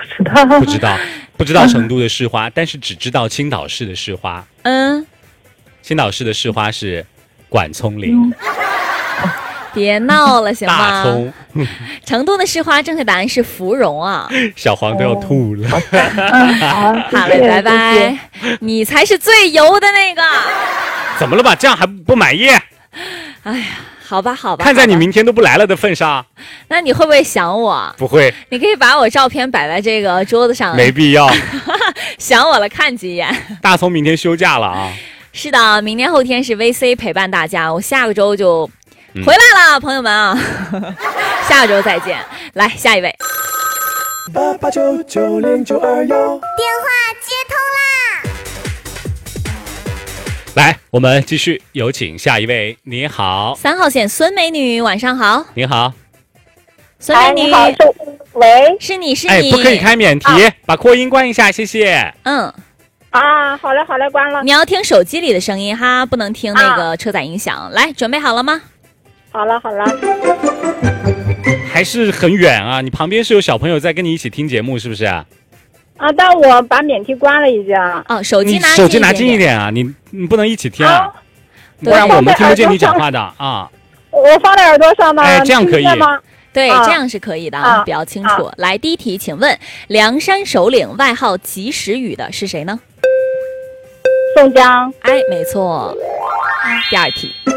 知道， 不知道成都的市花，但是只知道青岛市的市花。青岛市的市花是管葱林。 别闹了行吗？ 大葱。 成都的市花正确答案是芙蓉啊。 小黄都要吐了。 好嘞，拜拜。你才是最油的那个。 怎么了吧？这样还不满意？ 哎呀，好吧。 看在你明天都不来了的份上。 那你会不会想我？ 不会。 你可以把我照片摆在这个桌子上。 没必要。 想我了，看几眼。 大葱明天休假了啊。 是的，明天后天是 VC 陪伴大家，我下个周就回来了，朋友们啊。下个周再见。来，下一位。 88990921， 电话接通啦！ 来，我们继续有请下一位。你好 ，3号线孙美女，晚上好。 你好， 孙美女。 你好，喂， 是你。 不可以开免提，把扩音关一下，谢谢。 好嘞，关了。 你要听手机里的声音哈，不能听那个车载音响。来，准备好了吗？ 好了。 还是很远啊，你旁边是有小朋友在跟你一起听节目，是不是？ 但我把免提关了已经。 手机拿近一点啊，你不能一起听啊，不然我们听不见你讲话的啊。 我放在耳朵上呢。 这样可以吗？对，这样是可以的，比较清楚。来，第一题，请问凉山首领外号及时雨的是谁呢？ 宋江。 没错。第二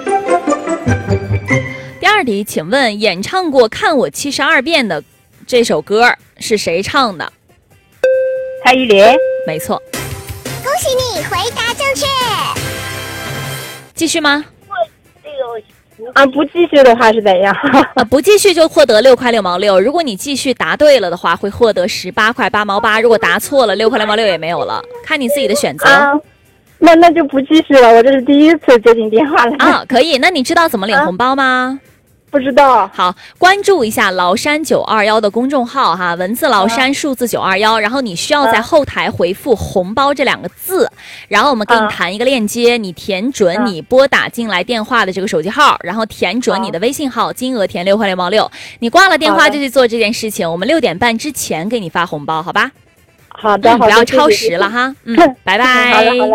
题，请问演唱过《看我72遍》的这首歌是谁唱的？ 蔡依林。 没错。 恭喜你回答正确。 继续吗？ 不继续的话是怎样？ 不继续就获得6块6毛6。如果你继续答对了的话，会获得18块8毛8。如果答错了，6块6毛6也没有了，看你自己的选择。 那就不继续了，我这是第一次接进电话了。 可以。那你知道怎么领红包吗？ 不知道。 好，关注一下崂山921的公众号哈，文字崂山，数字921，然后你需要在后台回复红包这2个字，然后我们给你弹一个链接，你填准你拨打进来电话的这个手机号，然后填准你的微信号，金额填6块6毛6。你挂了电话就去做这件事情，我们6点半之前给你发红包，好吧？ 好的， 不要超时了哈。拜拜。 好嘞。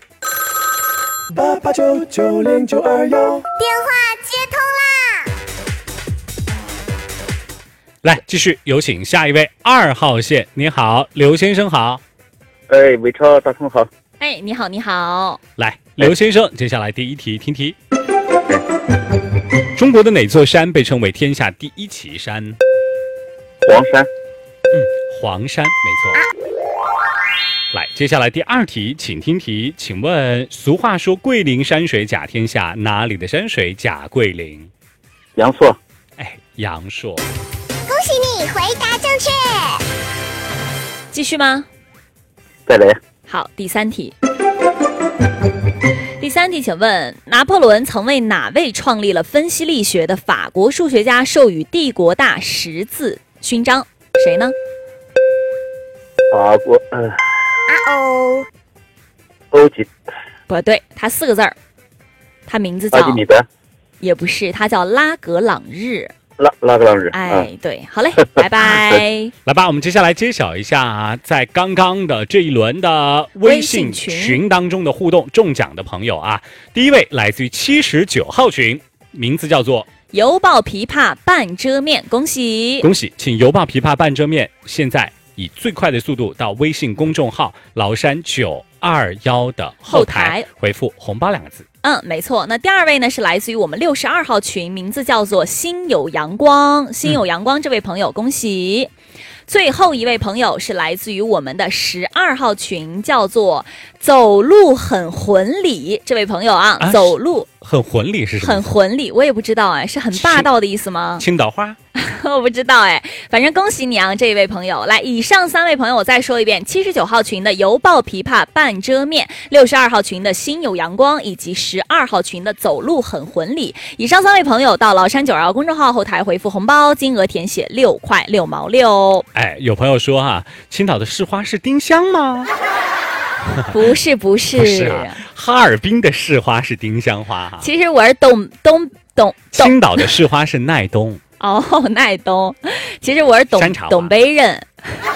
88990921， 电话接通啦！ 来，继续有请下一位2号线。你好，刘先生好。 伟超大葱好。 你好。 来，刘先生，接下来第一题，听题。中国的哪座山被称为天下第一奇山？ 黄山。 黄山，没错。来，接下来第2题，请听题。请问，俗话说桂林山水甲天下，哪里的山水甲桂林？ 阳朔。 阳朔。 恭喜你回答正确。 继续吗？ 再来。 好，第3题。第3题，请问拿破仑曾为哪位创立了分析力学的法国数学家授予帝国大十字勋章？谁呢？ 法国。欧几？ 不对，他4个字儿，他名字叫阿基米德。 也不是，他叫拉格朗日。 拉格朗日。 对，好嘞，拜拜。 来吧，我们接下来揭晓一下在刚刚的这一轮的微信群当中的互动中奖的朋友啊。第一位来自于79号群，名字叫做油爆琵琶半遮面，恭喜！ 请油爆琵琶半遮面现在以最快的速度到微信公众号崂山921的后台回复红包2个字。 没错。那第2位呢是来自于我们62号群，名字叫做心有阳光。心有阳光这位朋友，恭喜！最后一位朋友是来自于我们的12号群，叫做走路很混理这位朋友啊。走路很混理是什么？ 很混理，我也不知道是很霸道的意思吗？ 青岛话。 我不知道反正恭喜你啊，这一位朋友。来，以上3位朋友我再说一遍：79号群的油爆琵琶半遮面，62号群的心有阳光，以及12号群的走路很混理。以上3位朋友到崂山921公众号后台回复红包，金额填写6块6毛6。 有朋友说青岛的市花是丁香吗？ 不是哈尔滨的市花是丁香花其实我是东青岛的市花是奈冬。 奈冬，其实我是东北人。